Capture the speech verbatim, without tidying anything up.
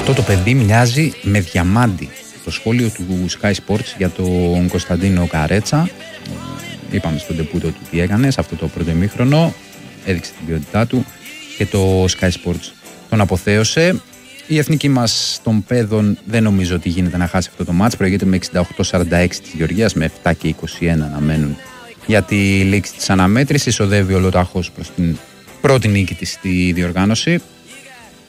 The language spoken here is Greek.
Αυτό το παιδί μοιάζει με διαμάντι. Το σχόλιο του Sky Sports για τον Κωνσταντίνο Καρέτσα. Είπαμε στον τεπούτο του τι έκανε σε αυτό το πρώτο ημίχρονο. Έδειξε την ποιότητά του και το Sky Sports τον αποθέωσε. Η εθνική μας των παιδών δεν νομίζω ότι γίνεται να χάσει αυτό το μάτς. Προηγείται με εξήντα οκτώ σαράντα έξι της Γεωργίας, με επτά και είκοσι ένα να μένουν για τη λήξη της αναμέτρησης. Οδεύει ολοτάχως προς την πρώτη νίκη της στη διοργάνωση.